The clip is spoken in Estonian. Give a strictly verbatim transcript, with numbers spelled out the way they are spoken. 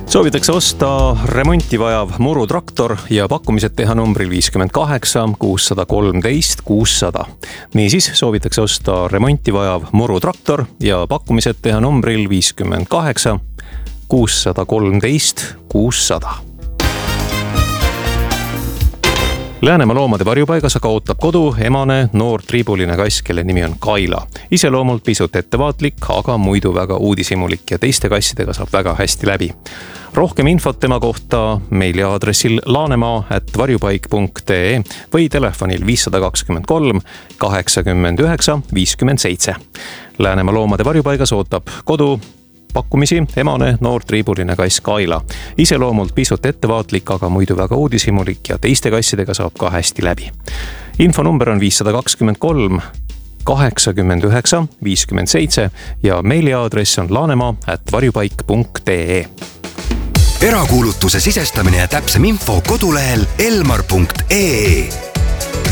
Soovitakse osta remonti vajav murutraktor ja pakkumised teha numbril viiskümmend kaheksa kuussada kolmteist kuussada. Niisiis soovitakse osta remonti vajav murutraktor ja pakkumised teha numbril viiskümmend kaheksa kuussada kolmteist kuussada. Läänemaa loomade varjupaigas aga ootab kodu emane noor triibuline kass, kelle nimi on Kaila. Iseloomult pisut ettevaatlik, aga muidu väga uudishimulik ja teiste kassidega saab väga hästi läbi. Rohkem infot tema kohta meili aadressil laanemaa at varjupaik punkt ee või telefonil viissada kakskümmend kolm kaheksakümmend üheksa viiskümmend seitse. Läänemaa loomade varjupaigas ootab kodu pakkumisi emane noor triibuline kass Kaila. Iseloomult pisut ettevaatlik, aga muidu väga uudishimulik ja teiste kassidega saab ka hästi läbi. Infonumber on viissada kakskümmend kolm kaheksakümmend üheksa viiskümmend seitse ja meili aadress on laanemaa at varjupaik punkt ee. Erakuulutuse sisestamine ja täpsem info kodulehel elmar punkt ee.